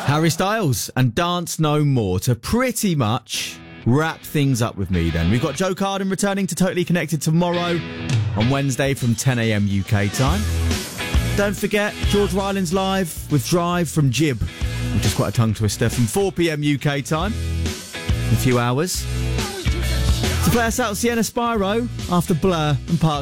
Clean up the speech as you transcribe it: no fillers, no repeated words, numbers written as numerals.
Harry Styles and Dance No More to pretty much wrap things up with me then. We've got Joe Carden returning to Totally Connected tomorrow on Wednesday from 10 a.m. UK time. Don't forget, George Ryland's live with Drive from Jib, which is quite a tongue twister, from 4 p.m. UK time. In a few hours. To play us out, Sienna Spyro after Blur and Park